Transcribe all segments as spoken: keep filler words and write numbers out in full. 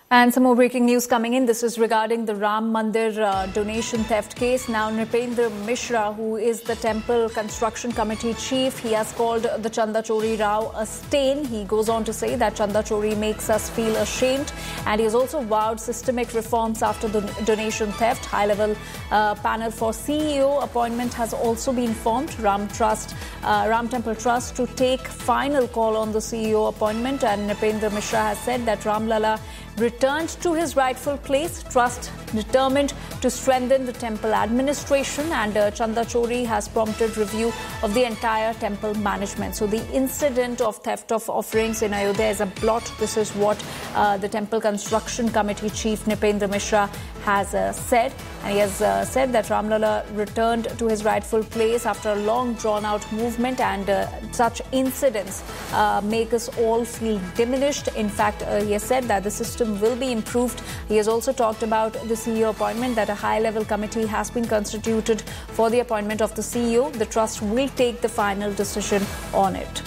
And some more breaking news coming in. This is regarding the Ram Mandir uh, donation theft case. Now, Nripendra Mishra, who is the Temple Construction Committee chief, he has called the Chanda Chori Rao a stain. He goes on to say that Chanda Chori makes us feel ashamed. And he has also vowed systemic reforms after the donation theft. High-level uh, panel for C E O appointment has also been formed. Ram Trust, uh, Ram Temple Trust to take final call on the C E O appointment. And Nripendra Mishra has said that Ram Lalla returned to his rightful place. Trust determined to strengthen the temple administration, and uh, Chanda Chori has prompted review of the entire temple management. So the incident of theft of offerings in Ayodhya is a blot. This is what uh, the Temple Construction Committee chief Nripendra Mishra has uh, said, and he has uh, said that Ram Lalla returned to his rightful place after a long drawn-out movement, and uh, such incidents uh, make us all feel diminished. In fact, uh, he has said that the system will be improved. He has also talked about the C E O appointment, that a high-level committee has been constituted for the appointment of the C E O. The trust will take the final decision on it.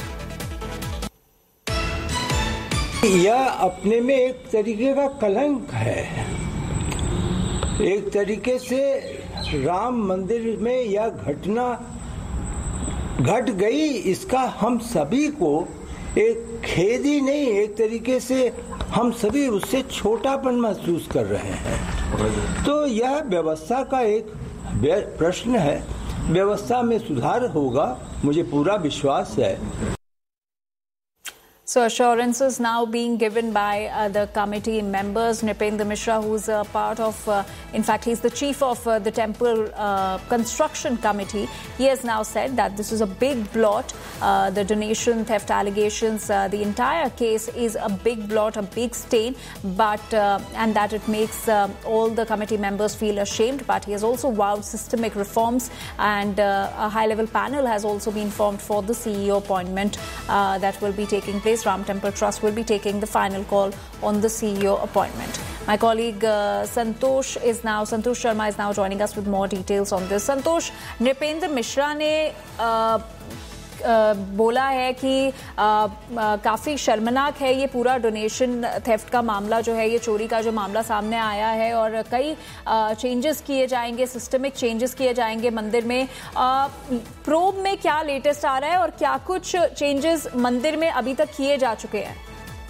यह अपने में एक तरीके का कलंक है। एक तरीके से राम मंदिर में यह घटना घट गई, इसका हम सभी को एक खेद ही नहीं, एक तरीके से हम सभी उससे छोटापन महसूस कर रहे हैं। तो यह व्यवस्था का एक प्रश्न है। व्यवस्था में सुधार होगा, मुझे पूरा विश्वास है। So assurances now being given by uh, the committee members. Nripendra Mishra, who's a part of, uh, in fact, he's the chief of uh, the Temple uh, Construction Committee. He has now said that this is a big blot. Uh, the donation theft allegations, uh, the entire case is a big blot, a big stain, but uh, and that it makes uh, all the committee members feel ashamed. But he has also vowed systemic reforms, and uh, a high-level panel has also been formed for the C E O appointment uh, that will be taking place. Ram Temple Trust will be taking the final call on the C E O appointment. My colleague uh, Santosh is now, Santosh Sharma is now joining us with more details on this. Santosh, Nripendra Mishra ने uh, Uh, बोला है कि uh, uh, काफ़ी शर्मनाक है ये पूरा donation theft का मामला जो है, ये चोरी का जो मामला सामने आया है, और कई चेंजेस uh, किए जाएंगे, सिस्टमिक चेंजेस किए जाएंगे मंदिर में। प्रोब uh, में क्या लेटेस्ट आ रहा है और क्या कुछ चेंजेस मंदिर में अभी तक किए जा चुके हैं?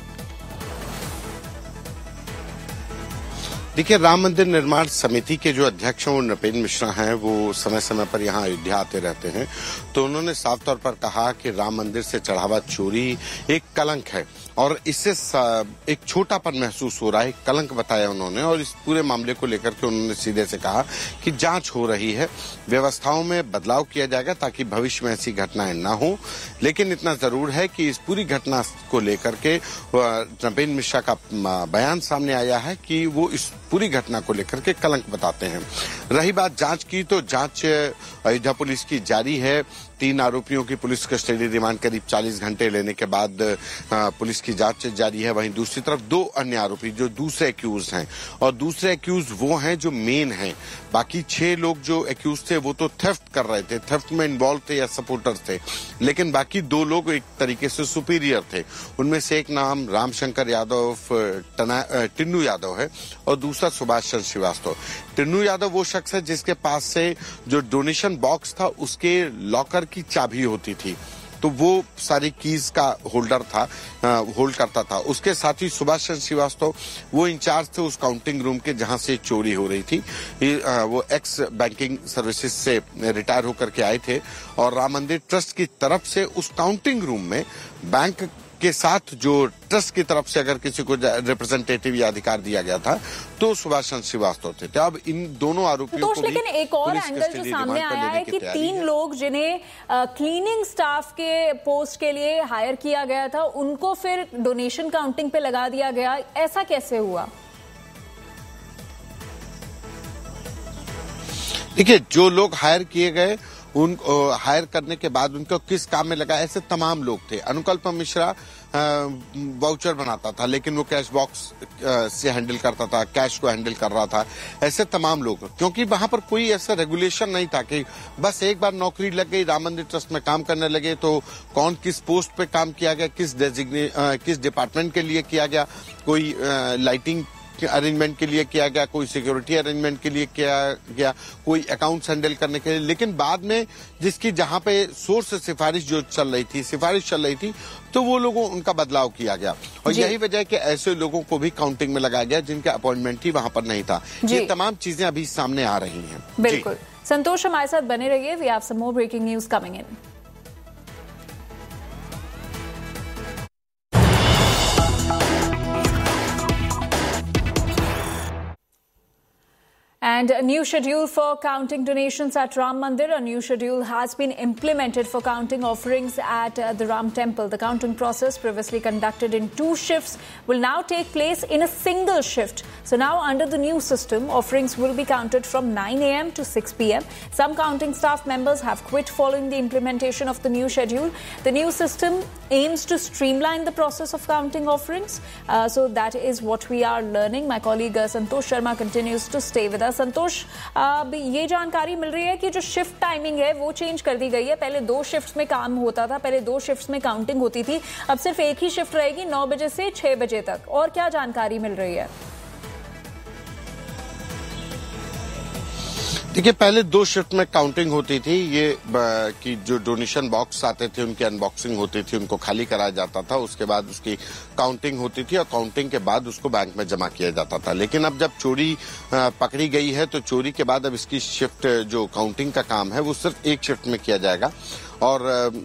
देखिए, राम मंदिर निर्माण समिति के जो अध्यक्ष हैं वो नृपेंद्र मिश्रा हैं, वो समय समय पर यहाँ अयोध्या आते रहते हैं। तो उन्होंने साफ तौर पर कहा कि राम मंदिर से चढ़ावा चोरी एक कलंक है और इससे एक छोटापन महसूस हो रहा है, कलंक बताया उन्होंने। और इस पूरे मामले को लेकर के उन्होंने सीधे से कहा कि जांच हो रही है, व्यवस्थाओं में बदलाव किया जाएगा ताकि भविष्य में ऐसी घटनाएं ना हो। लेकिन इतना जरूर है कि इस पूरी घटना को लेकर के नृपेंद्र मिश्रा का बयान सामने आया है कि वो इस पूरी घटना को लेकर के कलंक बताते हैं। रही बात जांच की, तो जांच अयोध्या पुलिस की जारी है। तीन आरोपियों की पुलिस कस्टडी रिमांड करीब चालीस घंटे लेने के बाद पुलिस की जांच जारी है। वहीं दूसरी तरफ दो अन्य आरोपी जो दूसरे एक्यूज हैं, और दूसरे एक्यूज वो हैं जो मेन हैं। बाकी छह लोग जो एक्यूज थे वो तो थेफ्ट कर रहे थे, थेफ्ट में इन्वॉल्व थे या सपोर्टर थे, लेकिन बाकी दो लोग एक तरीके से सुपीरियर थे। उनमें से एक नाम रामशंकर यादव टिन्नू यादव है और दूसरा सुभाष चंद्र श्रीवास्तव। टिन्नू यादव वो शख्स है जिसके पास से जो डोनेशन बॉक्स था उसके लॉकर की चाबी होती थी, तो वो सारी कीज का होल्डर था, होल्ड करता था। उसके साथ ही सुभाष चंद्र श्रीवास्तव वो इंचार्ज थे उस काउंटिंग रूम के जहां से चोरी हो रही थी। वो एक्स बैंकिंग सर्विसेज से रिटायर होकर के आए थे और राम मंदिर ट्रस्ट की तरफ से उस काउंटिंग रूम में बैंक के साथ जो ट्रस्ट की तरफ से अगर किसी को रिप्रेजेंटेटिव या अधिकार दिया गया था तो सुभाष चंद्र श्रीवास्तव थे। तो अब इन दोनों आरोपियों को भी लेकिन एक और एंगल जो सामने आया है कि तीन लोग जिन्हें क्लीनिंग स्टाफ के पोस्ट के लिए हायर किया गया था, उनको फिर डोनेशन काउंटिंग पे लगा दिया गया। ऐसा कैसे हुआ? देखिए, जो लोग हायर किए गए उन हायर करने के बाद उनको किस काम में लगा, ऐसे तमाम लोग थे। अनुकल्प मिश्रा वाउचर बनाता था, लेकिन वो कैश बॉक्स से हैंडल करता था, कैश को हैंडल कर रहा था। ऐसे तमाम लोग, क्योंकि वहां पर कोई ऐसा रेगुलेशन नहीं था कि बस एक बार नौकरी लग गई, राम मंदिर ट्रस्ट में काम करने लगे तो कौन किस पोस्ट पे काम किया गया, किस डेजिग्ने किस डिपार्टमेंट के लिए किया गया, कोई लाइटिंग अरेंजमेंट के लिए किया गया, कोई सिक्योरिटी अरेंजमेंट के लिए किया गया, कोई अकाउंट्स हैंडल करने के लिए, लेकिन बाद में जिसकी जहां पे सोर्स सिफारिश जो चल रही थी सिफारिश चल रही थी तो वो लोगों उनका बदलाव किया गया और यही वजह है कि ऐसे लोगों को भी काउंटिंग में लगाया गया जिनका अपॉइंटमेंट ही वहां पर नहीं था। ये तमाम चीजें अभी सामने आ रही हैं। बिल्कुल संतोष, हमारे साथ बने रहिए। We have some more breaking news coming in. And a new schedule for counting donations at Ram Mandir. A new schedule has been implemented for counting offerings at uh, the Ram Temple. The counting process, previously conducted in two shifts, will now take place in a single shift. So now under the new system, offerings will be counted from nine a m to six p m Some counting staff members have quit following the implementation of the new schedule. The new system aims to streamline the process of counting offerings. Uh, so that is what we are learning. My colleague uh, Santosh Sharma continues to stay with us. संतोष, अब ये जानकारी मिल रही है कि जो shift timing है वो change कर दी गई है। पहले दो शिफ्ट्स में काम होता था, पहले दो शिफ्ट्स में काउंटिंग होती थी, अब सिर्फ एक ही शिफ्ट रहेगी नौ बजे से छह बजे तक। और क्या जानकारी मिल रही है? देखिए, पहले दो शिफ्ट में काउंटिंग होती थी। ये कि जो डोनेशन बॉक्स आते थे उनकी अनबॉक्सिंग होती थी, उनको खाली कराया जाता था, उसके बाद उसकी काउंटिंग होती थी और काउंटिंग के बाद उसको बैंक में जमा किया जाता था। लेकिन अब जब चोरी पकड़ी गई है तो चोरी के बाद अब इसकी शिफ्ट जो काउंटिंग का काम है वो सिर्फ एक शिफ्ट में किया जाएगा और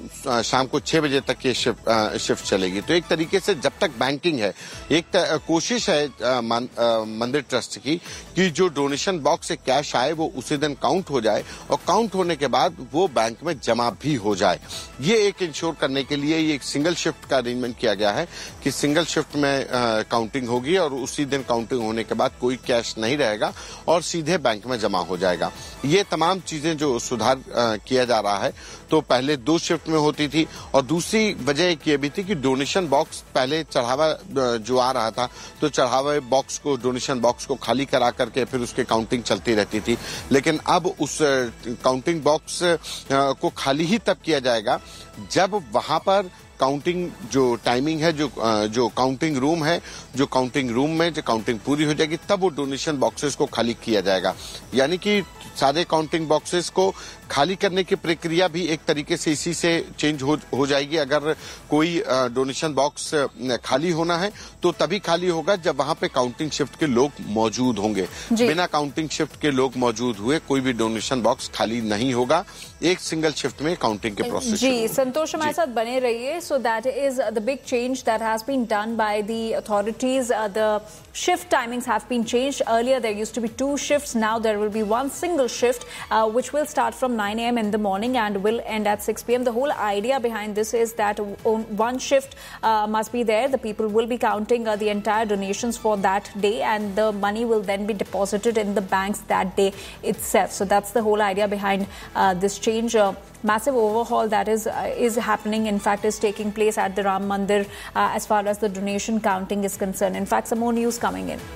शाम को छह बजे तक ये शिफ्ट शिफ्ट चलेगी। तो एक तरीके से जब तक बैंकिंग है, एक कोशिश है मंदिर ट्रस्ट की कि जो डोनेशन बॉक्स से कैश आए वो उसी दिन काउंट हो जाए और काउंट होने के बाद वो बैंक में जमा भी हो जाए। ये एक इंश्योर करने के लिए ये एक सिंगल शिफ्ट का अरेंजमेंट किया गया है कि सिंगल शिफ्ट में काउंटिंग होगी और उसी दिन काउंटिंग होने के बाद कोई कैश नहीं रहेगा और सीधे बैंक में जमा हो जाएगा। ये तमाम चीजें जो सुधार किया जा रहा है, तो पहले दो शिफ्ट में होती थी और दूसरी वजह एक ये भी थी कि डोनेशन बॉक्स पहले चढ़ावा जो आ रहा था तो चढ़ावा बॉक्स को डोनेशन बॉक्स को खाली करा करके फिर उसकी काउंटिंग चलती रहती थी। लेकिन अब उस काउंटिंग बॉक्स को खाली ही तब किया जाएगा जब वहां पर काउंटिंग जो टाइमिंग है, जो जो काउंटिंग रूम है, जो काउंटिंग रूम में जो काउंटिंग पूरी हो जाएगी तब वो डोनेशन बॉक्सेस को खाली किया जाएगा। यानी कि सारे काउंटिंग बॉक्सेस को खाली करने की प्रक्रिया भी एक तरीके से इसी से चेंज हो, हो जाएगी। अगर कोई डोनेशन बॉक्स खाली होना है तो तभी खाली होगा जब वहां पे काउंटिंग शिफ्ट के लोग मौजूद होंगे। बिना काउंटिंग शिफ्ट के लोग मौजूद हुए कोई भी डोनेशन बॉक्स खाली नहीं होगा। एक सिंगल शिफ्ट में काउंटिंग के प्रोसेस। जी संतोष, हमारे साथ बने रहिए। So that is the big change that has been done by the authorities. The shift timings have been changed. Earlier there used to be two shifts, now there will be one single shift uh, which will start from nine a m in the morning and will end at six p m The whole idea behind this is that one shift uh, must be there. The people will be counting uh, the entire donations for that day and the money will then be deposited in the banks that day itself. So that's the whole idea behind uh, this change. Uh, massive overhaul that is uh, is happening, in fact is taking place at the Ram Mandir uh, as far as the donation counting is concerned. In fact, some more news coming in.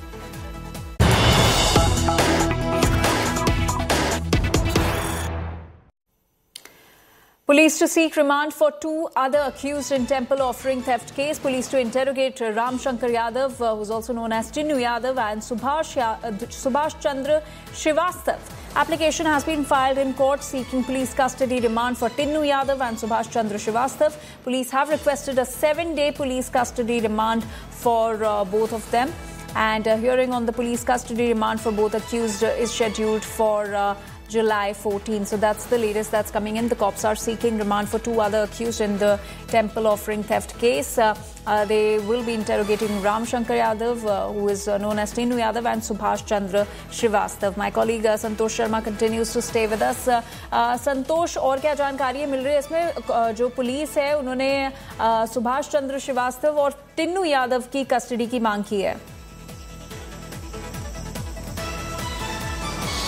Police to seek remand for two other accused in temple offering theft case. Police to interrogate Ram Shankar Yadav, uh, who's also known as Tinnu Yadav, and Subhash, Ya- uh, Subhash Chandra Srivastav. Application has been filed in court seeking police custody remand for Tinnu Yadav and Subhash Chandra Srivastav. Police have requested a seven-day police custody remand for uh, both of them. And a hearing on the police custody remand for both accused uh, is scheduled for uh, July fourteenth. So that's the latest that's coming in. The cops are seeking remand for two other accused in the temple offering theft case. Uh, uh, they will be interrogating Ram Shankar Yadav, uh, who is uh, known as Tinnu Yadav, and Subhash Chandra Srivastav. My colleague uh, Santosh Sharma continues to stay with us. Uh, uh, Santosh, और क्या जानकारी मिल रही है इसमें? uh, जो police है उन्होंने uh, Subhash Chandra Srivastava और टिन्नू यादव की कस्टडी की मांग की है।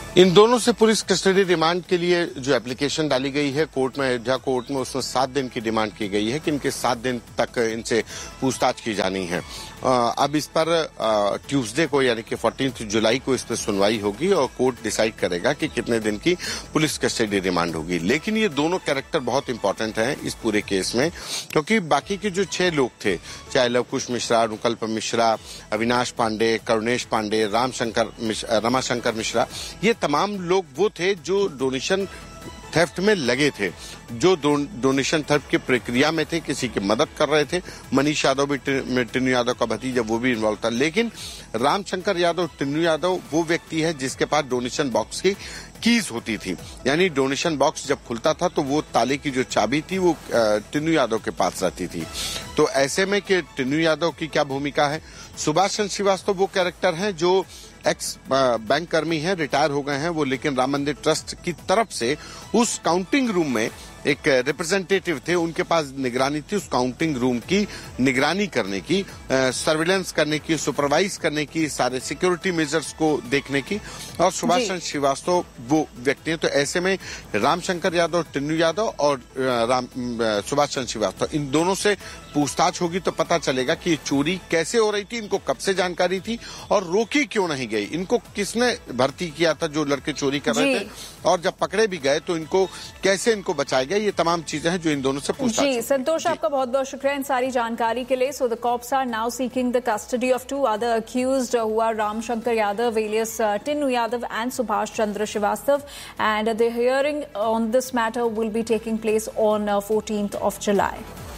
इन दोनों से पुलिस कस्टडी रिमांड के लिए जो एप्लीकेशन डाली गई है कोर्ट में, अयोध्या कोर्ट में, उसमें सात दिन की डिमांड की गई है कि इनके सात दिन तक इनसे पूछताछ की जानी है। अब इस पर ट्यूसडे को यानी कि चौदह जुलाई को इस पर सुनवाई होगी और कोर्ट डिसाइड करेगा कि कितने दिन की पुलिस कस्टडी रिमांड होगी। लेकिन ये दोनों कैरेक्टर बहुत इंपॉर्टेंट हैं इस पूरे केस में, क्योंकि बाकी के जो छह लोग थे, चाहे लवकुश मिश्रा, अनुकल्प मिश्रा, अविनाश पांडे, करुणेश पांडे, रामशंकर रमाशंकर मिश्रा, ये तमाम लोग वो थे जो डोनेशन थेफ्ट में लगे थे, जो डोनेशन थेफ्ट की प्रक्रिया में थे, किसी की मदद कर रहे थे। मनीष यादव भी, टिन्नू यादव का भतीजा, वो भी इन्वॉल्व था। लेकिन रामशंकर यादव, टिन्नू यादव वो व्यक्ति है जिसके पास डोनेशन बॉक्स की कीज होती थी, यानी डोनेशन बॉक्स जब खुलता था तो वो ताले की जो चाबी थी वो टिन्नू यादव के पास रहती थी। तो ऐसे में कि टिन्नू यादव की क्या भूमिका है? सुभाष चंद्र श्रीवास्तव वो कैरेक्टर हैं जो एक्स बैंक कर्मी हैं, रिटायर हो गए हैं वो, लेकिन राम मंदिर ट्रस्ट की तरफ से उस काउंटिंग रूम में एक रिप्रेजेंटेटिव थे, उनके पास निगरानी थी उस काउंटिंग रूम की निगरानी करने की, सर्विलेंस करने की, सुपरवाइज करने की, सारे सिक्योरिटी मेजर्स को देखने की। और सुभाष चंद्र श्रीवास्तव वो व्यक्ति हैं। तो ऐसे में रामशंकर यादव, टिन्नू यादव और राम सुभाष चंद्र श्रीवास्तव, इन दोनों से पूछताछ होगी तो पता चलेगा कि चोरी कैसे हो रही थी, इनको कब से जानकारी थी और रोकी क्यों नहीं गई, इनको किसने भर्ती किया था जो लड़के चोरी कर रहे थे, और जब पकड़े भी गए तो इनको कैसे इनको बचाया गया। ये तमाम चीजें हैं जो इन दोनों से पूछताछ। जी संतोष, आपका बहुत बहुत शुक्रिया इन सारी जानकारी के लिए। So the cops are now seeking the custody of to other accused who are Ramshankar Yadav, alias Tinnu Yadav and Subhash Chandra Srivastava, and the hearing on this matter will be taking place on uh, fourteenth of July.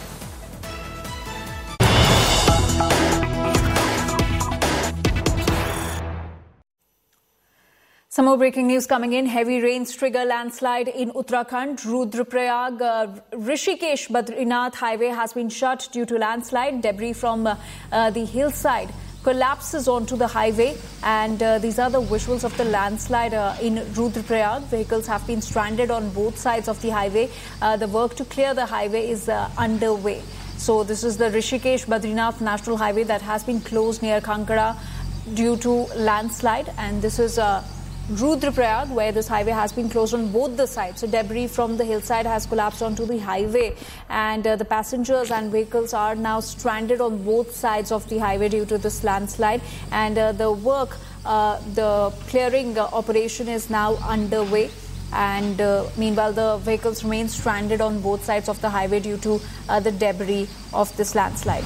Some more breaking news coming in. Heavy rains trigger landslide in Uttarakhand. Rudraprayag uh, Rishikesh Badrinath highway has been shut due to landslide. Debris from uh, uh, the hillside collapses onto the highway, and uh, these are the visuals of the landslide uh, in Rudraprayag. Vehicles have been stranded on both sides of the highway. Uh, the work to clear the highway is uh, underway. So this is the Rishikesh Badrinath National Highway that has been closed near Kankara due to landslide, and this is uh, Rudraprayag, where this highway has been closed on both the sides. So debris from the hillside has collapsed onto the highway, and uh, the passengers and vehicles are now stranded on both sides of the highway due to this landslide. And uh, the work, uh, the clearing uh, operation is now underway. And uh, meanwhile, the vehicles remain stranded on both sides of the highway due to uh, the debris of this landslide.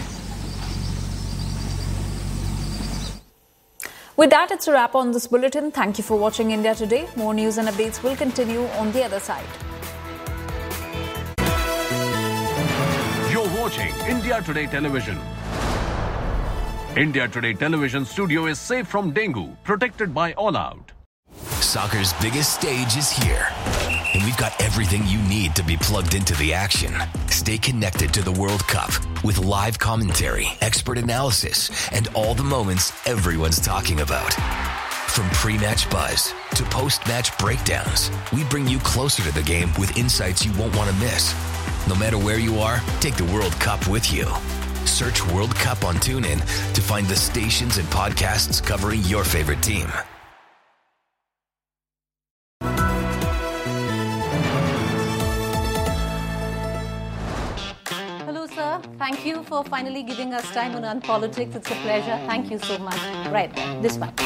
With that, it's a wrap on this bulletin. Thank you for watching India Today. More news and updates will continue on the other side. You're watching India Today Television. India Today Television studio is safe from dengue, protected by All Out. Soccer's biggest stage is here, and we've got everything you need to be plugged into the action. Stay connected to the World Cup with live commentary, expert analysis, and all the moments everyone's talking about. From pre-match buzz to post-match breakdowns, we bring you closer to the game with insights you won't want to miss. No matter where you are, take the World Cup with you. Search World Cup on TuneIn to find the stations and podcasts covering your favorite team. Thank you for finally giving us time on Unpolitics. It's a pleasure. Thank you so much. Right there, this one.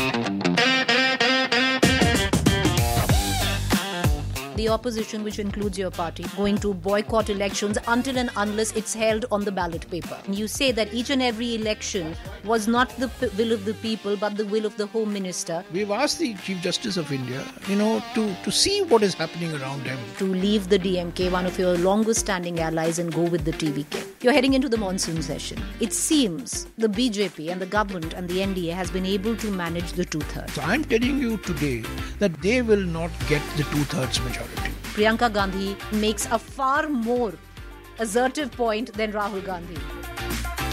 The opposition, which includes your party, going to boycott elections until and unless it's held on the ballot paper. You say that each and every election was not the p- will of the people, but the will of the Home Minister. We've asked the Chief Justice of India, you know, to, to see what is happening around him. To leave the D M K, one of your longest standing allies, and go with the T V K. You're heading into the monsoon session. It seems the B J P and the government and the N D A has been able to manage the two-thirds. So I'm telling you today that they will not get the two-thirds majority. Priyanka Gandhi makes a far more assertive point than Rahul Gandhi.